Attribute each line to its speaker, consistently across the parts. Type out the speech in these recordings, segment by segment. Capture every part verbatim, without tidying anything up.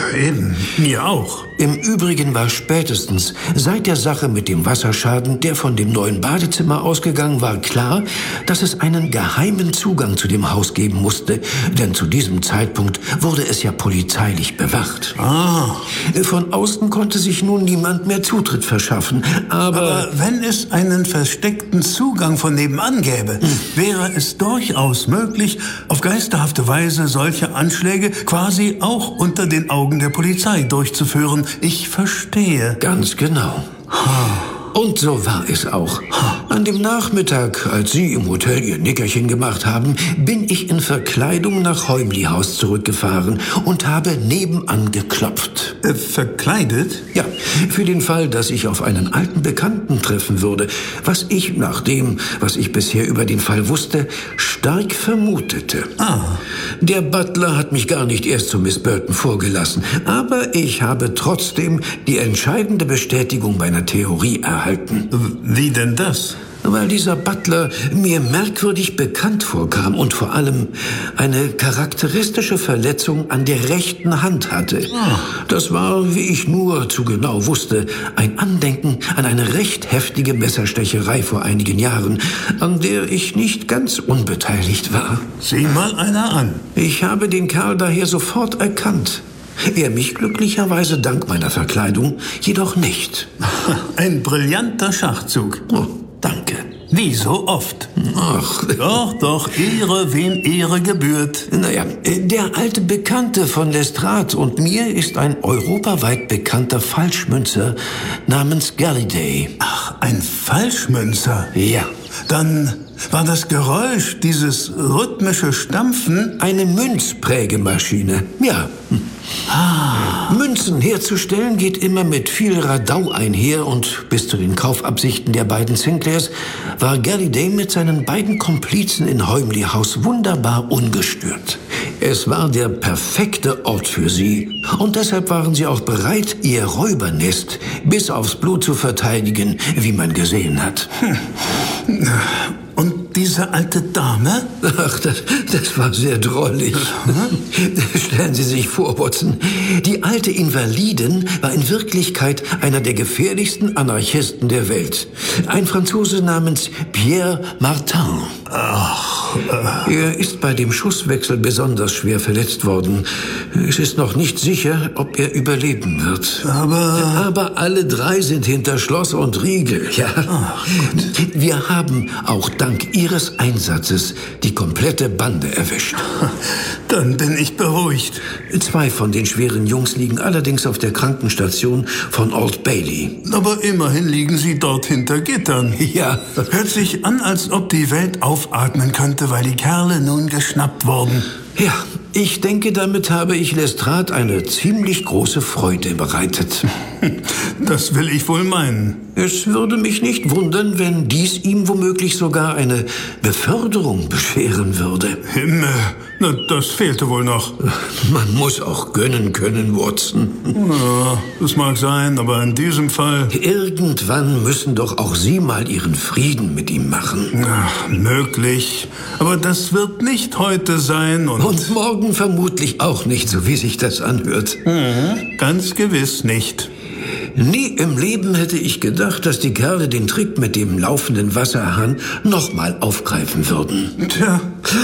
Speaker 1: Eben, mir auch.
Speaker 2: Im Übrigen war spätestens seit der Sache mit dem Wasserschaden, der von dem neuen Badezimmer ausgegangen war, klar, dass es einen geheimen Zugang zu dem Haus geben musste, denn zu diesem Zeitpunkt wurde es ja polizeilich bewacht.
Speaker 1: Ah.
Speaker 2: Von außen konnte sich nun niemand mehr Zutritt verschaffen, aber...
Speaker 1: Aber wenn es einen versteckten Zugang von nebenan gäbe, hm. wäre es durchaus möglich, auf geisterhafte Weise solche Anschläge quasi auch unter den Augen der Polizei durchzuführen. Ich verstehe.
Speaker 2: Ganz genau. Und so war es auch. An dem Nachmittag, als Sie im Hotel Ihr Nickerchen gemacht haben, bin ich in Verkleidung nach Heumli-Haus zurückgefahren und habe nebenan geklopft.
Speaker 1: Äh, verkleidet?
Speaker 2: Ja, für den Fall, dass ich auf einen alten Bekannten treffen würde, was ich, nach dem, was ich bisher über den Fall wusste, stark vermutete.
Speaker 1: Ah.
Speaker 2: Der Butler hat mich gar nicht erst zu Miss Burton vorgelassen, aber ich habe trotzdem die entscheidende Bestätigung meiner Theorie erhalten.
Speaker 1: Wie denn das?
Speaker 2: Weil dieser Butler mir merkwürdig bekannt vorkam und vor allem eine charakteristische Verletzung an der rechten Hand hatte. Das war, wie ich nur zu genau wusste, ein Andenken an eine recht heftige Messerstecherei vor einigen Jahren, an der ich nicht ganz unbeteiligt war.
Speaker 1: Sieh mal einer an.
Speaker 2: Ich habe den Kerl daher sofort erkannt. Er mich glücklicherweise dank meiner Verkleidung jedoch nicht.
Speaker 1: Ein brillanter Schachzug.
Speaker 2: Oh, danke.
Speaker 1: Wie so oft.
Speaker 2: Ach.
Speaker 1: Doch, doch, Ehre, wem Ehre gebührt.
Speaker 2: Naja, der alte Bekannte von Lestrade und mir ist ein europaweit bekannter Falschmünzer namens Halliday.
Speaker 1: Ach, ein Falschmünzer?
Speaker 2: Ja.
Speaker 1: Dann war das Geräusch, dieses rhythmische Stampfen...
Speaker 2: Eine Münzprägemaschine, ja. Ah. Münzen herzustellen geht immer mit viel Radau einher und bis zu den Kaufabsichten der beiden Sinclairs war Halliday mit seinen beiden Komplizen in Heumli-Haus wunderbar ungestört. Es war der perfekte Ort für sie und deshalb waren sie auch bereit, ihr Räubernest bis aufs Blut zu verteidigen, wie man gesehen hat.
Speaker 1: Hm. Und diese alte Dame?
Speaker 2: Ach, das, das war sehr drollig. Hm? Stellen Sie sich vor, Watson, die alte Invalidin war in Wirklichkeit einer der gefährlichsten Anarchisten der Welt. Ein Franzose namens Pierre Martin.
Speaker 1: Ach.
Speaker 2: Äh. Er ist bei dem Schusswechsel besonders schwer verletzt worden. Es ist noch nicht sicher, ob er überleben wird.
Speaker 1: Aber...
Speaker 2: Aber alle drei sind hinter Schloss und Riegel, ja.
Speaker 1: Ach, Gott.
Speaker 2: Wir haben auch dank Ihres Einsatzes die komplette Bande erwischt.
Speaker 1: Dann bin ich beruhigt.
Speaker 2: Zwei von den schweren Jungs liegen allerdings auf der Krankenstation von Old Bailey.
Speaker 1: Aber immerhin liegen sie dort hinter Gittern.
Speaker 2: Ja.
Speaker 1: Hört sich an, als ob die Welt aufatmen könnte, weil die Kerle nun geschnappt wurden.
Speaker 2: Ja, ich denke, damit habe ich Lestrade eine ziemlich große Freude bereitet.
Speaker 1: Das will ich wohl meinen.
Speaker 2: Es würde mich nicht wundern, wenn dies ihm womöglich sogar eine Beförderung bescheren würde.
Speaker 1: Himmel, na, das fehlte wohl noch.
Speaker 2: Man muss auch gönnen können, Watson.
Speaker 1: Ja, das mag sein, aber in diesem Fall...
Speaker 2: Irgendwann müssen doch auch Sie mal Ihren Frieden mit ihm machen.
Speaker 1: Ach, möglich. Aber das wird nicht heute sein und...
Speaker 2: Und morgen vermutlich auch nicht, so wie sich das anhört.
Speaker 1: Mhm, ganz gewiss nicht.
Speaker 2: Nie im Leben hätte ich gedacht, dass die Kerle den Trick mit dem laufenden Wasserhahn nochmal aufgreifen würden.
Speaker 1: Tja.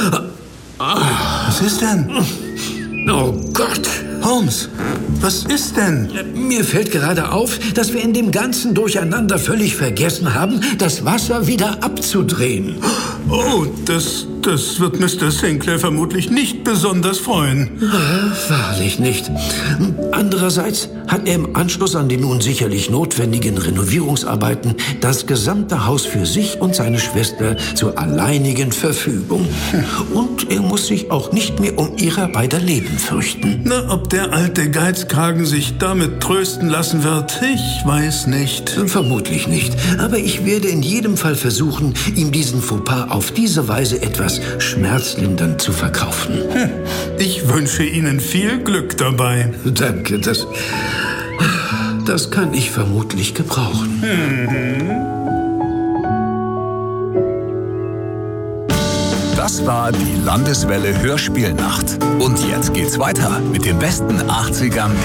Speaker 1: Was ist denn?
Speaker 2: Oh Gott.
Speaker 1: Holmes, was ist denn?
Speaker 2: Mir fällt gerade auf, dass wir in dem ganzen Durcheinander völlig vergessen haben, das Wasser wieder abzudrehen.
Speaker 1: Oh, das, das wird Mister Sinclair vermutlich nicht besonders freuen.
Speaker 2: Ah, wahrlich nicht. Andererseits hat er im Anschluss an die nun sicherlich notwendigen Renovierungsarbeiten das gesamte Haus für sich und seine Schwester zur alleinigen Verfügung. Und er muss sich auch nicht mehr um ihrer beider Leben fürchten.
Speaker 1: Na, ob der alte Geizkragen sich damit trösten lassen wird, ich weiß nicht.
Speaker 2: Vermutlich nicht. Aber ich werde in jedem Fall versuchen, ihm diesen Fauxpas auf diese Weise etwas schmerzlindernd zu verkaufen.
Speaker 1: Hm. Ich wünsche Ihnen viel Glück dabei.
Speaker 2: Danke, das, das kann ich vermutlich gebrauchen.
Speaker 1: Mhm.
Speaker 3: Das war die Landeswelle Hörspielnacht. Und jetzt geht's weiter mit den besten achtzigern